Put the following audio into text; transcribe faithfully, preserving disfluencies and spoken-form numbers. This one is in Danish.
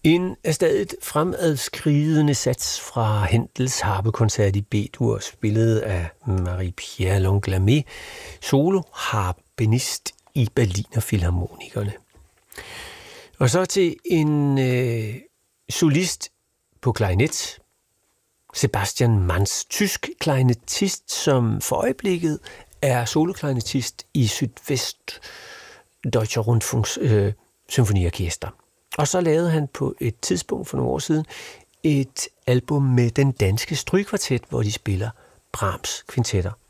En stadigt fremadskridende sats fra Händels harpekoncert i B-dur, spillet af Marie-Pierre Langlamé, solo-harpenist i Berliner Philharmonikerne. Og så til en øh, solist på klarinet, Sebastian Manz, tysk klarinetist, som for øjeblikket er soloklarinetist i Sydvest Deutscher Rundfunks øh, symfoniorkester. Og så lavede han på et tidspunkt for nogle år siden et album med den danske strygekvartet, hvor de spiller Brahms kvintetter.